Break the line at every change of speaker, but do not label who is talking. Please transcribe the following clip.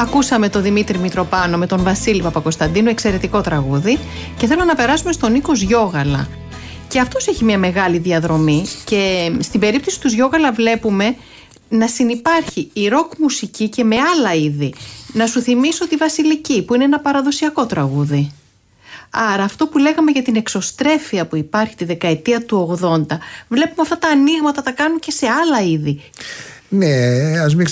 Ακούσαμε τον Δημήτρη Μητροπάνο με τον Βασίλη Παπακοσταντίνου, εξαιρετικό τραγούδι. Και θέλω να περάσουμε στον Νίκο Γιώγαλα. Και αυτός έχει μια μεγάλη διαδρομή. Και στην περίπτωση του Γιώγαλα βλέπουμε να συνυπάρχει η ροκ μουσική και με άλλα είδη. Να σου θυμίσω τη Βασιλική, που είναι ένα παραδοσιακό τραγούδι. Άρα αυτό που λέγαμε για την εξωστρέφεια που υπάρχει τη δεκαετία του 80, βλέπουμε αυτά τα ανοίγματα τα κάνουν και σε άλλα είδη.
Ναι, ας μην